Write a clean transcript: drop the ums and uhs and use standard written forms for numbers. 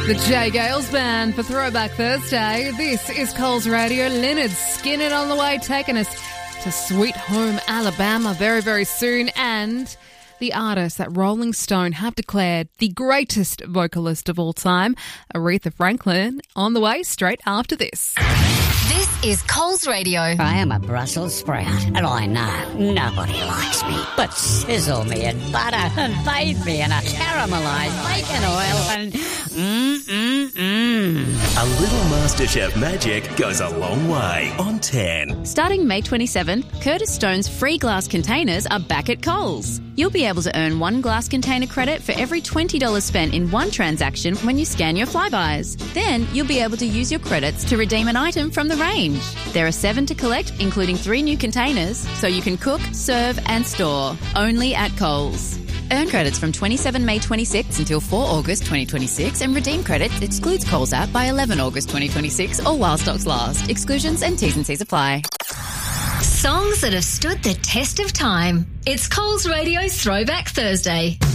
The Jay Gales Band for Throwback Thursday. This is Coles Radio. Leonard Skinner on the way, taking us to Sweet Home Alabama very, very soon. And the artist that Rolling Stone have declared the greatest vocalist of all time, Aretha Franklin, on the way straight after this. This is Coles Radio. I am a Brussels sprout, and I know nobody likes me. But sizzle me in butter and bathe me in a caramelised bacon oil and A little MasterChef magic goes a long way on 10. Starting May 27, Curtis Stone's free glass containers are back at Coles. You'll be able to earn one glass container credit for every $20 spent in one transaction when you scan your Flybuys. Then you'll be able to use your credits to redeem an item from the range. There are 7 to collect, including 3 new containers, so you can cook, serve and store. Only at Coles. Earn credits from 27 May 26 until 4 August 2026 and redeem credits excludes Coles app by 11 August 2026 or while stocks last. Exclusions and T's and C's apply. Songs that have stood the test of time. It's Coles Radio Throwback Thursday.